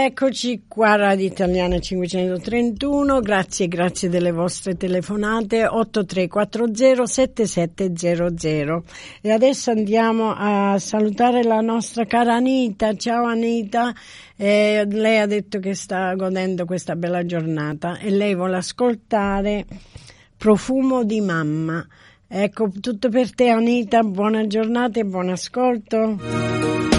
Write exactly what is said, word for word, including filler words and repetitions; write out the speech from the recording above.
Eccoci qua, Radio Italiana cinquecentotrentuno, grazie, grazie delle vostre telefonate, otto tre quattro zero sette sette zero zero. E adesso andiamo a salutare la nostra cara Anita. Ciao Anita, eh, lei ha detto che sta godendo questa bella giornata e lei vuole ascoltare Profumo di mamma. Ecco, tutto per te Anita, buona giornata e buon ascolto.